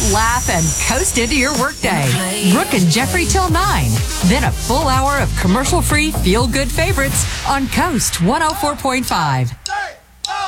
laugh, and coast into your workday. Brooke and Jeffrey till 9. Then a full hour of commercial-free feel-good favorites on Coast 104.5.